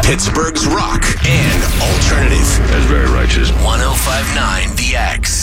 Pittsburgh's rock and alternative. That's very righteous. 105.9 The X.